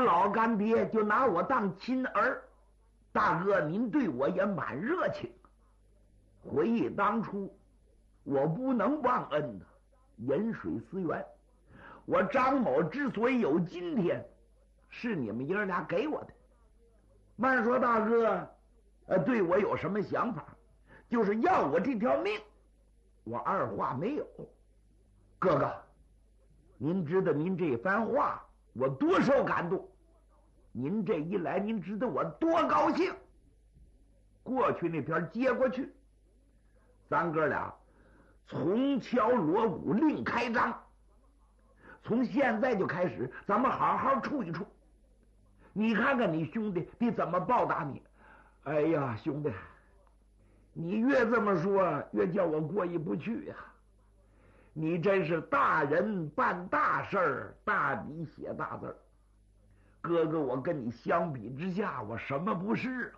老干爹就拿我当亲儿，大哥您对我也蛮热情。回忆当初，我不能忘恩的，饮水思源。我张某之所以有今天，是你们爷俩给我的。慢说大哥，对我有什么想法？就是要我这条命，我二话没有。哥哥，您知道您这番话我多受感动，您这一来，您知道我多高兴。过去那边接过去，咱哥俩从敲锣鼓另开张，从现在就开始，咱们好好处一处。你看看你兄弟得怎么报答你。哎呀，兄弟，你越这么说，越叫我过意不去呀。你真是大人办大事儿，大笔写大字儿。哥哥，我跟你相比之下，我什么不是？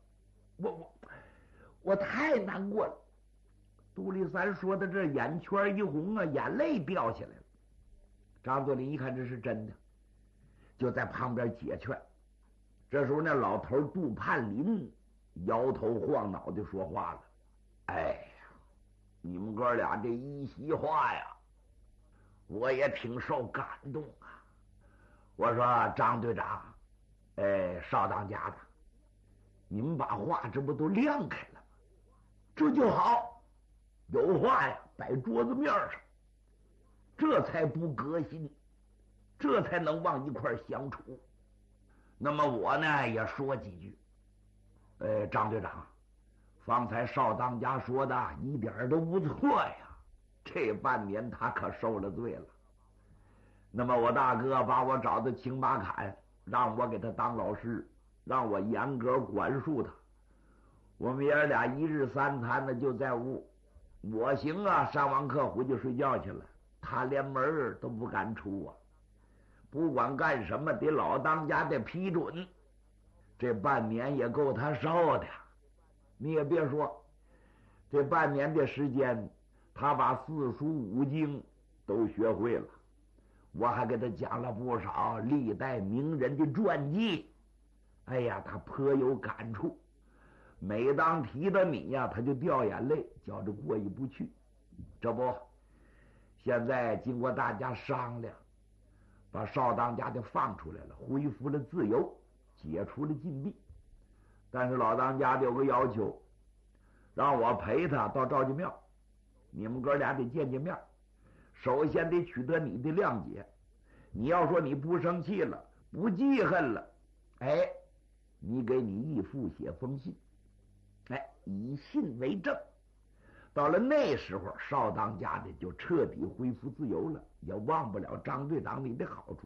我太难过了。杜立三说的这眼圈一红啊，眼泪掉下来了。张作霖一看这是真的，就在旁边解劝。这时候那老头杜盼林摇头晃脑的说话了：“哎呀，你们哥俩这一席话呀，我也挺受感动啊。我说张队长，少当家的，你们把话这不都亮开了吗？这就好，有话呀摆桌子面上，这才不革新，这才能往一块相处。那么我呢也说几句。张队长，方才少当家说的一点都不错呀，这半年他可受了罪了。那么我大哥把我找到青马坎，让我给他当老师，让我严格管束他。我们爷俩一日三餐的就在屋，我行啊，上完课回去睡觉去了，他连门都不敢出啊。不管干什么得老当家的批准，这半年也够他受的。你也别说，这半年的时间他把四书五经都学会了，我还给他讲了不少历代名人的传记。哎呀，他颇有感触，每当提到你呀，他就掉眼泪，觉着过意不去。这不，现在经过大家商量，把少当家的放出来了，恢复了自由，解除了禁闭。但是老当家的有个要求，让我陪他到赵家庙，你们哥俩得见见面，首先得取得你的谅解。你要说你不生气了，不记恨了，你给你义父写封信，以信为证。到了那时候，少当家的就彻底恢复自由了，也忘不了张队长你的好处。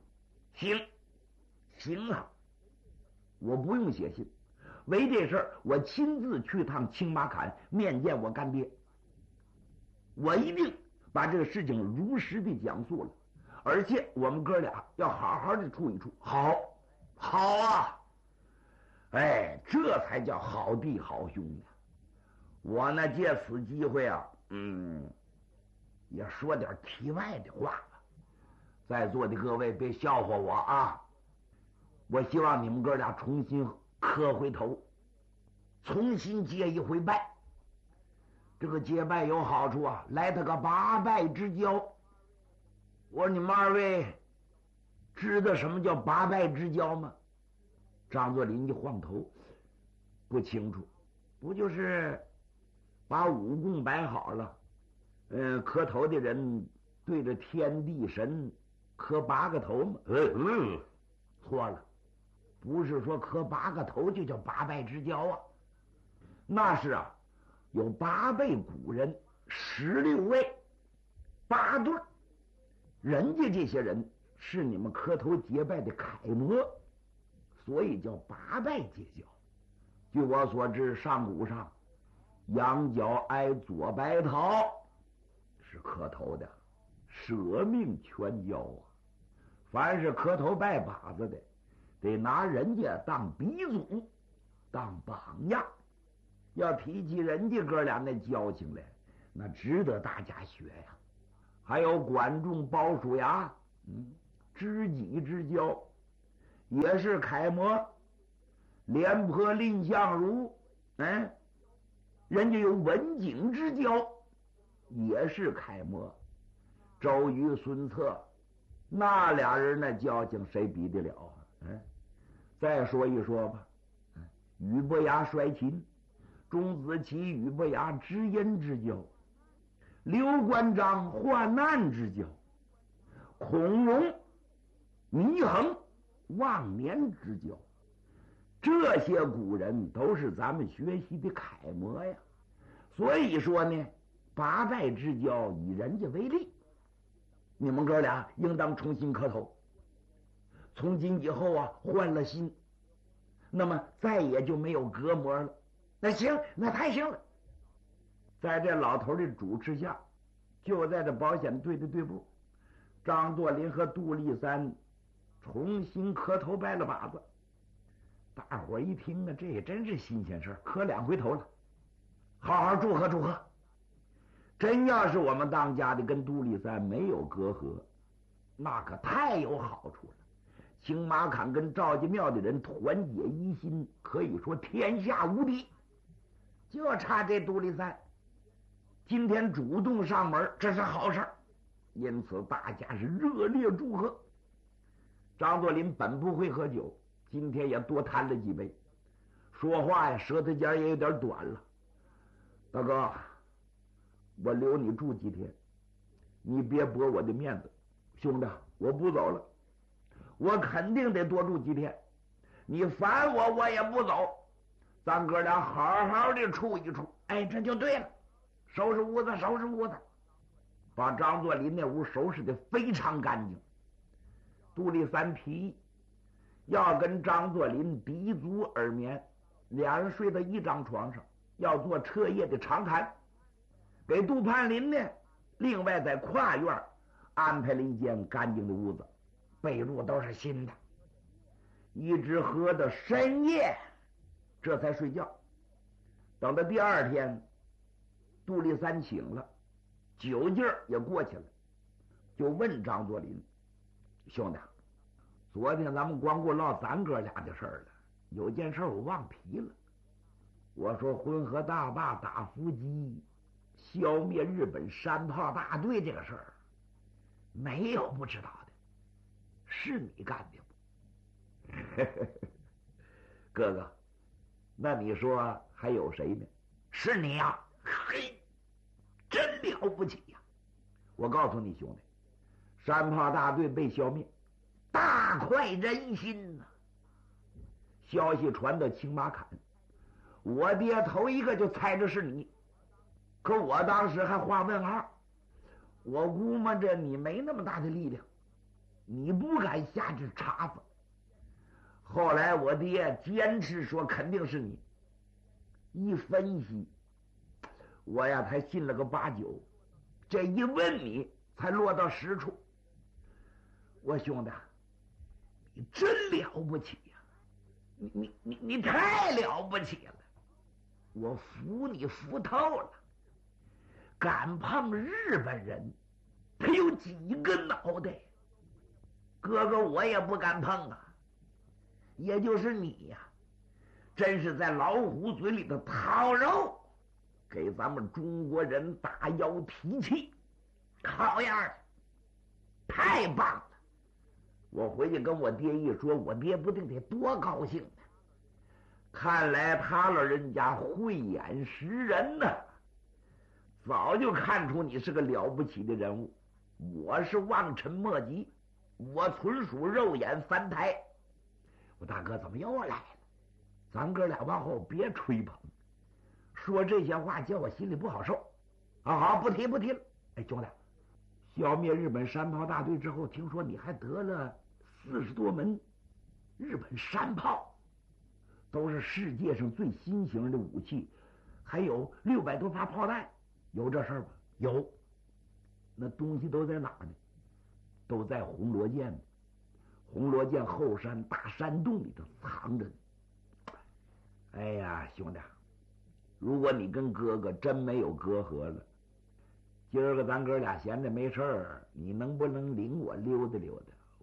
行啊，我不用写信，为这事儿我亲自去趟青马坎面见我干爹，我一定把这个事情如实的讲述了，而且我们哥俩要好好的处一处。好啊，这才叫好弟好兄弟。我呢借此机会啊，也说点题外的话吧。在座的各位别笑话我啊！我希望你们哥俩重新磕回头，重新结一回拜。这个结拜有好处啊，来他个八拜之交。我说你们二位知道什么叫八拜之交吗？张作霖一晃头，不清楚。不就是把五供摆好了，磕头的人对着天地神磕8个头吗？错了，不是说磕8个头就叫八拜之交啊。那是啊，有8辈古人，16位8对，人家这些人是你们磕头结拜的楷模，所以叫八拜结交。据我所知，上古上羊角挨左白桃是磕头的，舍命全交啊。凡是磕头拜把子的，得拿人家当鼻祖，当榜样。要提起人家哥俩那交情来，那值得大家学呀。还有管仲鲍叔牙，知己之交。 也是楷模。廉颇、蔺相如，人家有文景之交，也是楷模。周瑜、孙策，那俩人那交情谁比得了啊？再说一说吧，俞伯牙率秦，钟子期、俞伯牙知音之交，刘关张患难之交，孔融、祢衡忘年之交。这些古人都是咱们学习的楷模呀。所以说呢，八拜之交以人家为例，你们哥俩应当重新磕头。从今以后啊，换了心，那么再也就没有隔膜了。那行，那太行了。在这老头的主持下，就在这保险队的队部，张作霖和杜立三重新磕头拜了把子。大伙一听啊，这也真是新鲜事，磕2回头了，好好祝贺祝贺。真要是我们当家的跟杜立三没有隔阂，那可太有好处了。青马坎跟赵家庙的人团结一心，可以说天下无敌。就差这杜立三今天主动上门，这是好事，因此大家是热烈祝贺。张作霖本不会喝酒，今天也多谈了几杯，说话呀舌头尖也有点短了。大哥，我留你住几天，你别驳我的面子。兄弟，我不走了，我肯定得多住几天，你烦我我也不走，咱哥俩好好的处一处。这就对了，收拾屋子收拾屋子。把张作霖那屋收拾的非常干净。杜立三提议要跟张作霖鼻足耳眠，俩人睡在一张床上，要做彻夜的长谈。给杜盼林呢，另外在跨院安排了一间干净的屋子，被褥都是新的，一直喝到深夜，这才睡觉。等到第二天，杜立三醒了，酒劲儿也过去了，就问张作霖：兄弟，昨天咱们光顾唠咱哥俩的事儿了，有件事我忘提了。我说浑河大坝打伏击，消灭日本山炮大队这个事儿，没有不知道的，是你干的不？哥哥，那你说还有谁呢？是你呀！嘿，真了不起呀！我告诉你兄弟，山炮大队被消灭，大快人心呐！消息传到青马坎，我爹头一个就猜着是你，可我当时还画问号，我估摸着你没那么大的力量，你不敢下这茬子。后来我爹坚持说肯定是你，一分析，我呀才信了个8、9，这一问你才落到实处。我兄弟，你真了不起呀！你太了不起了，我服你服透了。敢碰日本人，他有几个脑袋？哥哥我也不敢碰啊。也就是你呀，真是在老虎嘴里的掏肉，给咱们中国人打腰提气，好样的，太棒了！我回去跟我爹一说，我爹不定得多高兴呢。看来他老人家慧眼识人呢，早就看出你是个了不起的人物。我是望尘莫及，我纯属肉眼凡胎。我大哥怎么又来了？咱哥俩往后别吹捧，说这些话叫我心里不好受。好，不提了。兄弟，消灭日本山炮大队之后，听说你还得了40多门日本山炮，都是世界上最新型的武器，还有600多发炮弹，有这事儿吗？有。那东西都在哪儿呢？都在红罗涧呢。红罗涧后山大山洞里头藏着呢。哎呀，兄弟，如果你跟哥哥真没有隔阂了，今儿个咱哥俩闲着没事儿，你能不能领我溜达溜达？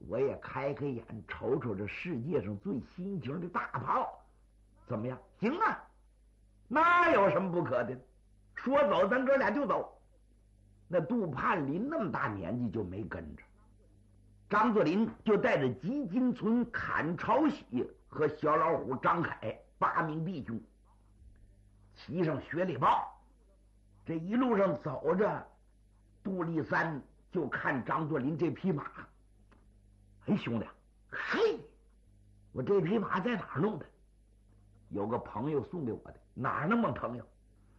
我也开开眼，瞅瞅这世界上最新型的大炮，怎么样？行啊，那有什么不可的？说走，咱哥俩就走。那杜盼林那么大年纪就没跟着，张作霖就带着吉金村、砍朝喜和小老虎张凯8名弟兄，骑上雪里豹。这一路上走着，杜立三就看张作霖这匹马，哎，兄弟，嘿，我这匹马在哪儿弄的？有个朋友送给我的。哪儿那么朋友？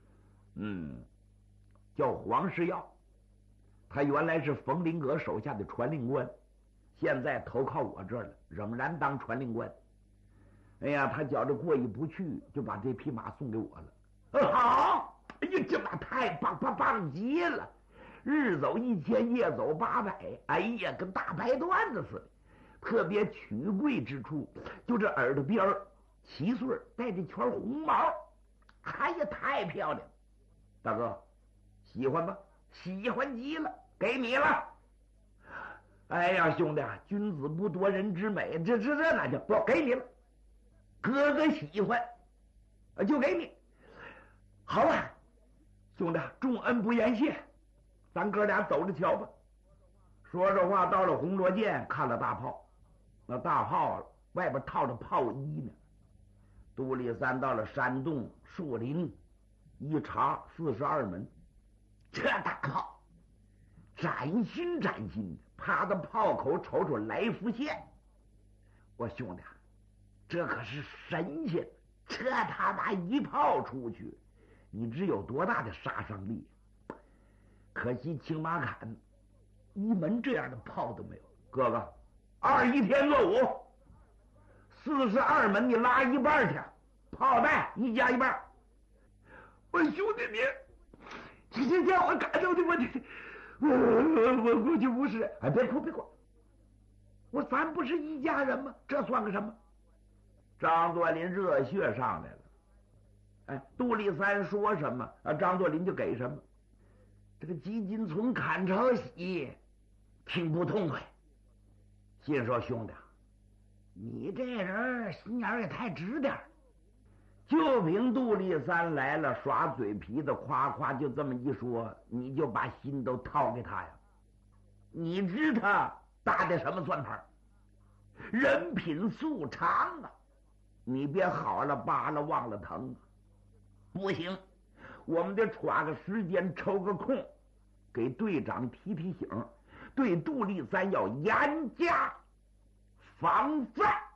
叫黄世耀，他原来是冯林阁手下的传令官，现在投靠我这儿了，仍然当传令官。哎呀，他觉着过意不去，就把这匹马送给我了。好，哎呀，这马太棒极了，日走1000，夜走800，哎呀，跟大白段子似的。特别取贵之处，就这耳朵边7岁，带着圈红毛，哎呀，太漂亮！大哥，喜欢吗？喜欢极了，给你了。哎呀，兄弟，君子不夺人之美，这哪叫不给你了？哥哥喜欢，就给你。好了，兄弟，重恩不言谢，咱哥俩走着瞧吧。说着话，到了红罗涧，看了大炮，那大炮外边套着炮衣呢。杜立三到了山洞树林，一查42门，这大炮崭新的，趴到炮口瞅瞅来福线。我兄弟，这可是神仙，这他妈一炮出去，你知有多大的杀伤力？可惜青马坎一门这样的炮都没有。哥哥，21天落伍，42门你拉一半去，炮弹1加1半。我兄弟你这叫我感动的我估计不是。哎，别哭，咱不是一家人吗？这算个什么？张作霖热血上来了。哎，杜立三说什么张作霖就给什么。这个吉金村砍朝喜听不痛快，心说兄弟，你这人心眼也太直点，就凭杜立三来了耍嘴皮子，夸夸就这么一说，你就把心都掏给他呀？你知他打的什么算盘？人品素长啊！你别好了疤了忘了疼，不行，我们得抓个时间抽个空，给队长提醒，对杜立三要严加防范。